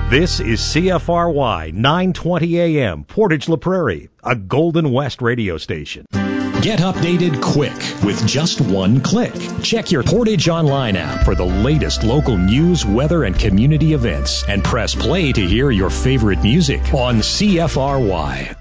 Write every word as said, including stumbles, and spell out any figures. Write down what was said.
This is C F R Y nine twenty A M, Portage La Prairie, a Golden West radio station. Get updated quick with just one click. Check your Portage Online app for the latest local news, weather, and community events, and press play to hear your favorite music on C F R Y.